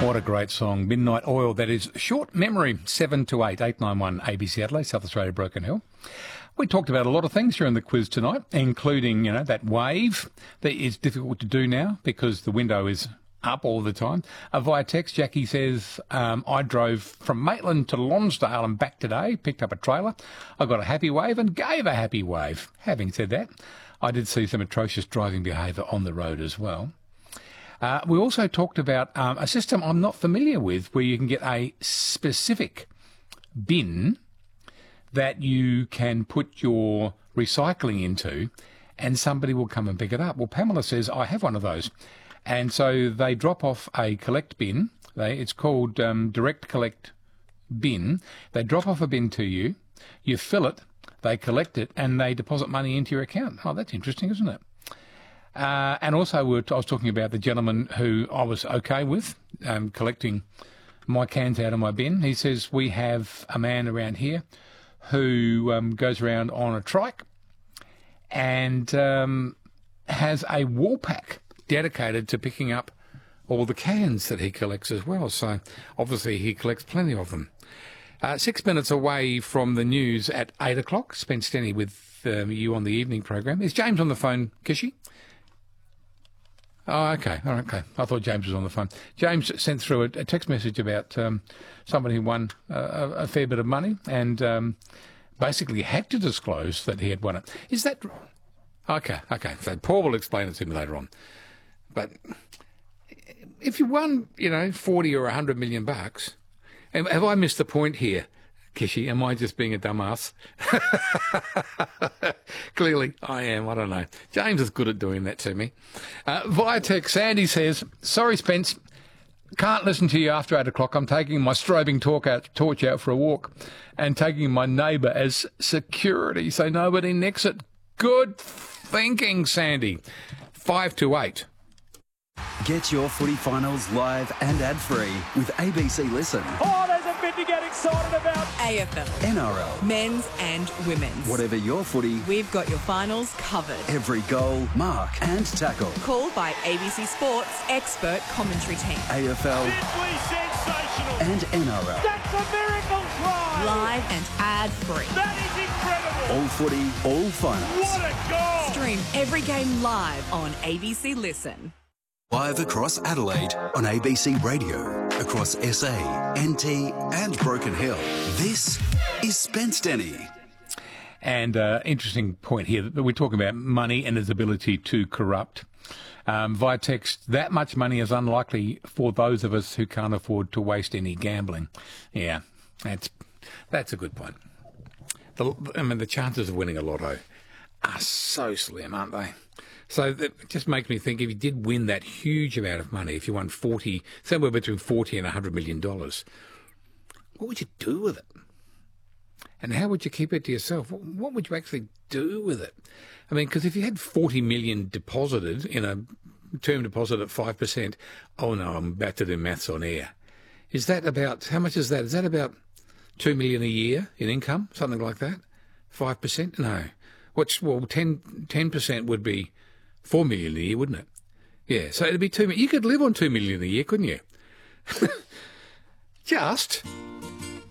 What a great song. Midnight Oil, that is Short Memory, 7 to 8, 891 ABC Adelaide, South Australia, Broken Hill. We talked about a lot of things during the quiz tonight, including, that wave that is difficult to do now because the window is up all the time. Via text, Jackie says, I drove from Maitland to Lonsdale and back today, picked up a trailer. I got a happy wave and gave a happy wave. Having said that, I did see some atrocious driving behaviour on the road as well. We also talked about a system I'm not familiar with where you can get a specific bin that you can put your recycling into and somebody will come and pick it up. Well, Pamela says, I have one of those. And so they drop off a collect bin. It's called Direct Collect Bin. They drop off a bin to you. You fill it, they collect it, and they deposit money into your account. Oh, that's interesting, isn't it? And also, I was talking about the gentleman who I was okay with collecting my cans out of my bin. He says, we have a man around here who goes around on a trike and has a wall pack dedicated to picking up all the cans that he collects as well. So, obviously, he collects plenty of them. 6 minutes away from the news at 8 o'clock. Spence Denny with you on the evening program. Is James on the phone, Kishi? Oh, okay. All right, okay. I thought James was on the phone. James sent through a text message about somebody who won a fair bit of money and basically had to disclose that he had won it. Is that... Okay. So Paul will explain it to me later on. But if you won, 40 or 100 million bucks, have I missed the point here, Kishi? Am I just being a dumbass? Clearly, I am. I don't know. James is good at doing that to me. Via text, Sandy says, sorry, Spence, can't listen to you after 8 o'clock. I'm taking my strobing torch out for a walk and taking my neighbour as security so nobody nicks it. Good thinking, Sandy. 5 to 8. Get your footy finals live and ad-free with ABC Listen. Oh, there's a bit to get excited about. AFL, NRL, men's and women's. whatever your footy, We've got your finals covered. every goal, mark and tackle. Called by ABC Sports expert commentary team. AFL Simply sensational. and NRL. That's a miracle try. Live and ad-free. That is incredible. All footy, all finals. What a goal. Stream every game live on ABC Listen. Live across Adelaide on ABC Radio, across SA, NT and Broken Hill. This is Spence Denny. And interesting point here that we're talking about money and its ability to corrupt. Via text, that much money is unlikely for those of us who can't afford to waste any gambling. Yeah, that's a good point. The chances of winning a lotto are so slim, aren't they? So that just makes me think, if you did win that huge amount of money, if you won somewhere between 40 and $100 million, what would you do with it? And how would you keep it to yourself? What would you actually do with it? I mean, because if you had 40 million deposited in a term deposit at 5%, oh no, I'm about to do maths on air. Is that about, how much is that? Is that about 2 million a year in income? Something like that? 5%? No. 10% would be 4 million a year, wouldn't it? Yeah, so it'd be 2 million. You could live on 2 million a year, couldn't you? Just